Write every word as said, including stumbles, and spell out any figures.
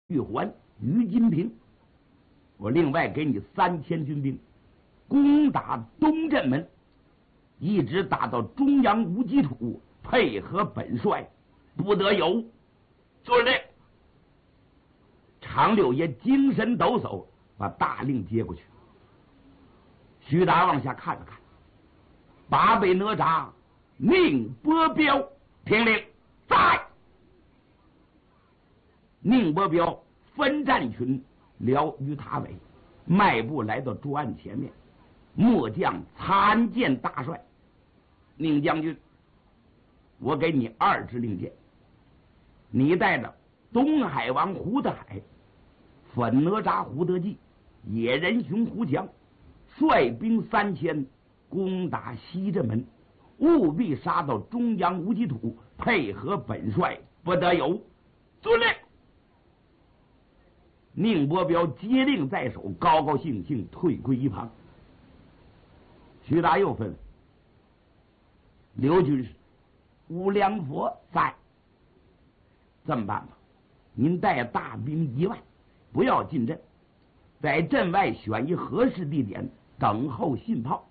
玉环、于金平，我另外给你三千军兵，攻打东镇门，一直打到中央无基土，配合本帅，不得有。遵令。常六爷精神抖擞，把大令接过去。徐达往下看了看，八北哪吒宁波彪听令，在。宁波彪分战群撩于塔尾，迈步来到桌案前面。末将参见大帅。宁将军，我给你二支令箭，你带着东海王胡德海、粉哪吒胡德济、野人熊胡强，率兵三千攻打西镇门，务必杀到中央无基土，配合本帅，不得有。遵令。宁波彪接令在手，高高兴兴退归一旁。徐达又吩咐刘军师、吴良佛在。这么办吧，您带大兵一万，不要进阵，在阵外选一合适地点等候信炮。